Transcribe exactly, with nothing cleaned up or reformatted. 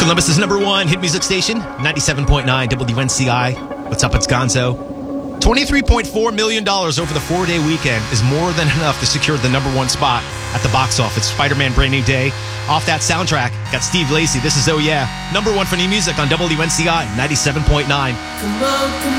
Columbus's number one hit music station, ninety-seven point nine W N C I. What's up, it's Gonzo. twenty-three point four million dollars over the four-day weekend is more than enough to secure the number one spot at the box office. Spider-Man Brand New Day. Off that soundtrack, got Steve Lacy. This is Oh Yeah. Number one for new music on W N C I, ninety-seven point nine. Come on, come